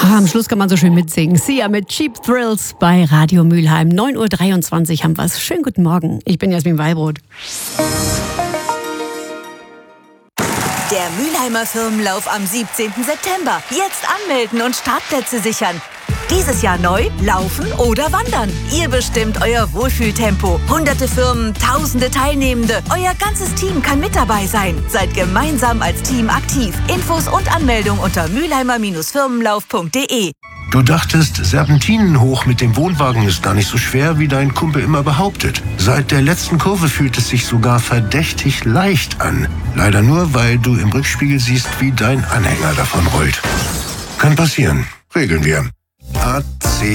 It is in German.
Am Schluss kann man so schön mitsingen. Sia mit Cheap Thrills bei Radio Mülheim. 9.23 Uhr haben wir es. Schönen guten Morgen. Ich bin Jasmin Weilbrot. Der Mülheimer Firmenlauf am 17. September. Jetzt anmelden und Startplätze sichern. Dieses Jahr neu, laufen oder wandern. Ihr bestimmt euer Wohlfühltempo. Hunderte Firmen, tausende Teilnehmende. Euer ganzes Team kann mit dabei sein. Seid gemeinsam als Team aktiv. Infos und Anmeldung unter mülheimer-firmenlauf.de. Du dachtest, Serpentinen hoch mit dem Wohnwagen ist gar nicht so schwer, wie dein Kumpel immer behauptet. Seit der letzten Kurve fühlt es sich sogar verdächtig leicht an. Leider nur, weil du im Rückspiegel siehst, wie dein Anhänger davon rollt. Kann passieren. Regeln wir. AC